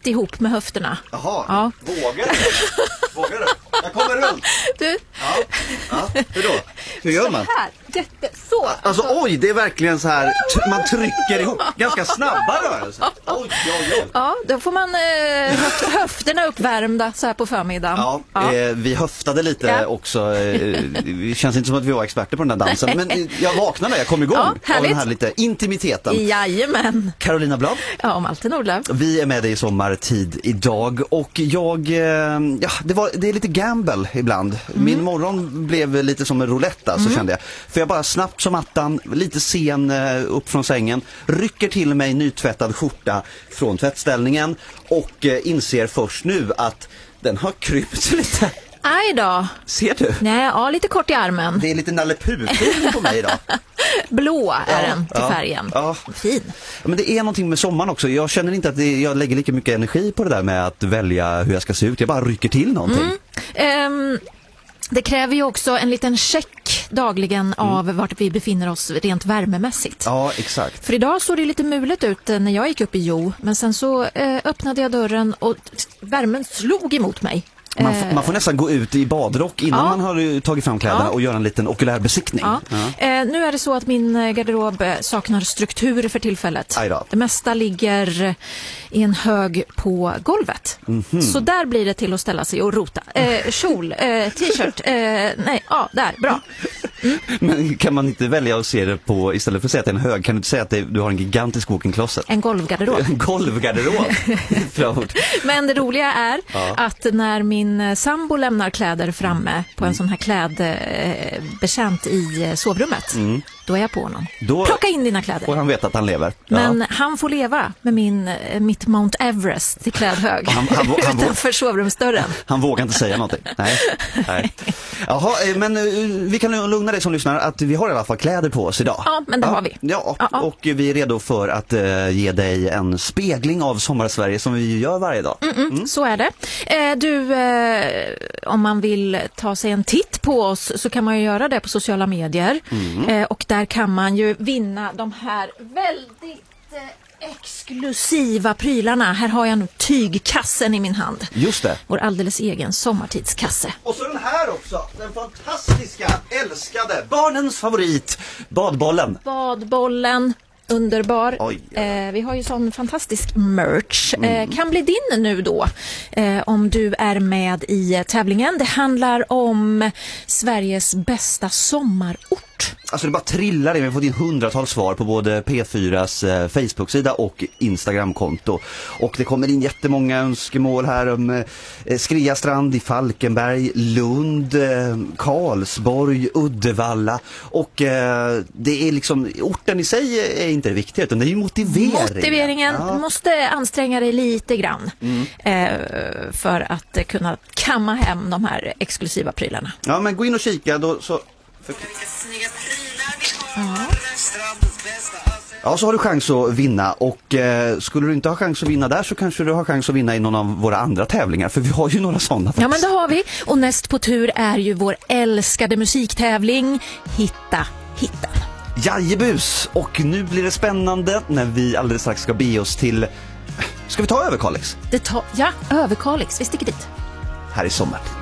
ihop med höfterna. Jaha, Ja. Vågar du? Jag kommer runt. Du, Ja, hur då? Hur gör man? här, så. Alltså oj, det är verkligen så här, man trycker ihop ganska snabba rörelser. Oj. Ja, då får man höfterna uppvärmda så här på förmiddagen. Ja. Vi höftade lite också. Det känns inte som att vi var experter på den här dansen. Men jag vaknade, jag kom igång av den här lite intimiteten. Jajamän. Carolina Blad. Ja, Malte Nordlöf. Vi är med dig i sommartid idag. Och det är lite gamble ibland. Min morgon blev lite som en roulette, så kände jag. För jag bara snabbt som attan, lite sen upp från sängen, rycker till mig nytvättad skjorta från tvättställningen och inser först nu att den har krypt lite. Aj då. Ser du? Nej, lite kort i armen. Det är lite Nalle Puh på mig idag. Blå är den till färgen. Ja. Fin. Men det är någonting med sommaren också. Jag känner inte att jag lägger lika mycket energi på det där med att välja hur jag ska se ut. Jag bara rycker till någonting. Det kräver ju också en liten check dagligen av vart vi befinner oss rent värmemässigt. Ja, exakt. För idag såg det lite mulet ut när jag gick upp i Jo. Men sen så öppnade jag dörren och värmen slog emot mig. Man får nästan gå ut i badrock innan man har tagit fram kläderna och göra en liten okulär besiktning. Ja. Nu är det så att min garderob saknar struktur för tillfället. Det mesta ligger i en hög på golvet. Så där blir det till att ställa sig och rota. Kjol, t-shirt, där, bra. Men kan man inte välja att se det på, istället för att säga att det är en hög, kan du inte säga att du har en gigantisk walk-in closet? En golvgarderob. En golvgarderob. Men det roliga är att när min sambo lämnar kläder framme på en sån här klädbekänt i sovrummet, då är jag på honom. Plocka in dina kläder. Och han vet att han lever. Men han får leva med mitt Mount Everest till klädhög utanför sovrumsdörren. Han vågar inte säga någonting. Nej. Jaha, men vi kan lugna dig som lyssnar att vi har i alla fall kläder på oss idag. Ja, men det har vi. Ja, och vi är redo för att ge dig en spegling av Sommarsverige som vi gör varje dag. Så är det. Om man vill ta sig en titt på oss så kan man ju göra det på sociala medier. Och där kan man ju vinna de här väldigt exklusiva prylarna. Här har jag nu tygkassen i min hand. Just det. Vår alldeles egen sommartidskasse. Och så den här också. Den fantastiska, älskade, barnens favorit, badbollen. Badbollen. Underbar. Oj. Vi har ju sån fantastisk merch. Kan bli din nu då om du är med i tävlingen. Det handlar om Sveriges bästa sommarort. Alltså det bara trillar in. Vi har fått in hundratals svar på både P4s Facebook-sida och Instagram-konto. Och det kommer in jättemånga önskemål här om Skriastrand i Falkenberg, Lund, Karlsborg, Uddevalla. Och det är liksom, orten i sig är inte det viktiga utan det är ju motiveringen. Du måste anstränga dig lite grann för att kunna kamma hem de här exklusiva prylarna. Ja, men gå in och kika då så... Ja, så har du chans att vinna och skulle du inte ha chans att vinna där så kanske du har chans att vinna i någon av våra andra tävlingar för vi har ju några sådana faktiskt. Ja, men det har vi. Och näst på tur är ju vår älskade musiktävling Hitta hitten. Jajebus! Och nu blir det spännande när vi alldeles strax ska be oss till... Ska vi ta Överkalix? Ja, Överkalix. Vi sticker dit. Här i sommar.